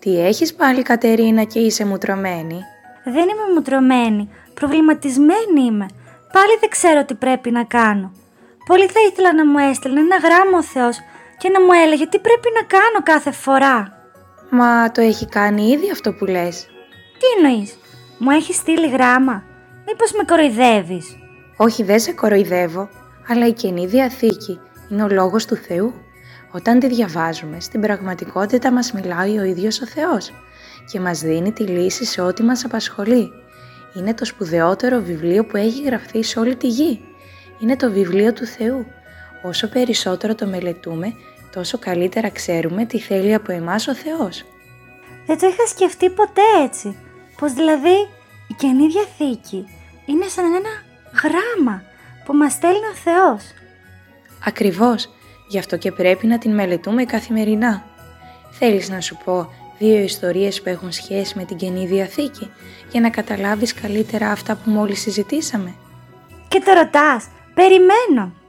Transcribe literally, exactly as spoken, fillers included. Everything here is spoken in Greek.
Τι έχεις πάλι, Κατερίνα, και είσαι μουτρωμένη? Δεν είμαι μουτρωμένη, προβληματισμένη είμαι. Πάλι δεν ξέρω τι πρέπει να κάνω. Πολύ θα ήθελα να μου έστελνε ένα γράμμα ο Θεός και να μου έλεγε τι πρέπει να κάνω κάθε φορά. Μα το έχει κάνει ήδη αυτό που λες. Τι εννοείς? Μου έχει στείλει γράμμα? Μήπως με κοροϊδεύεις? Όχι, δεν σε κοροϊδεύω, αλλά η Καινή Διαθήκη είναι ο λόγος του Θεού. Όταν τη διαβάζουμε, στην πραγματικότητα μας μιλάει ο ίδιος ο Θεός και μας δίνει τη λύση σε ό,τι μας απασχολεί. Είναι το σπουδαιότερο βιβλίο που έχει γραφτεί σε όλη τη γη. Είναι το βιβλίο του Θεού. Όσο περισσότερο το μελετούμε, τόσο καλύτερα ξέρουμε τι θέλει από εμάς ο Θεός. Δεν το είχα σκεφτεί ποτέ έτσι. Πως δηλαδή η Καινή Διαθήκη είναι σαν ένα γράμμα που μας στέλνει ο Θεός. Ακριβώς, γι' αυτό και πρέπει να την μελετούμε καθημερινά. Θέλεις να σου πω δύο ιστορίες που έχουν σχέση με την Καινή Διαθήκη για να καταλάβεις καλύτερα αυτά που μόλις συζητήσαμε? Και το ρωτάς, περιμένω.